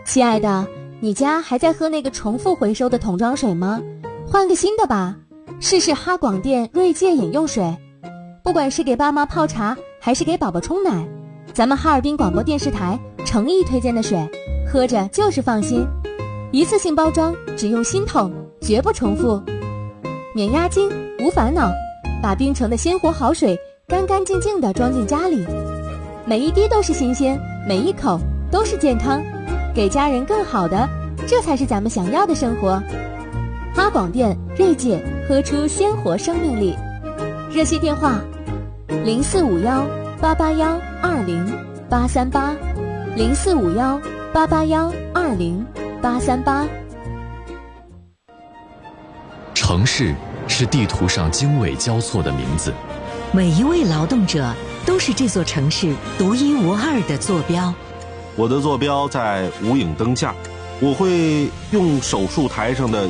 亲爱的，你家还在喝那个重复回收的桶装水吗？换个新的吧，试试哈广电锐界饮用水。不管是给爸妈泡茶，还是给宝宝冲奶，咱们哈尔滨广播电视台诚意推荐的水，喝着就是放心。一次性包装，只用新桶，绝不重复，免押金，无烦恼，把冰城的鲜活好水干干净净地装进家里，每一滴都是新鲜，每一口都是健康，给家人更好的，这才是咱们想要的生活。哈广电锐界，喝出鲜活生命力。热线电话：0451-881-20-838，0451-881-20-838。 城市是地图上经纬交错的名字， 每一位劳动者都是这座城市独一无二的坐标。 我的坐标在无影灯下，我会用手术台上的